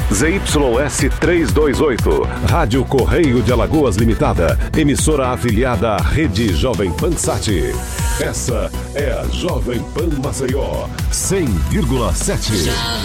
ZYS 328, Rádio Correio de Alagoas Limitada, emissora afiliada à Rede Jovem Pan Sat. Essa é a Jovem Pan Maceió, 100,7.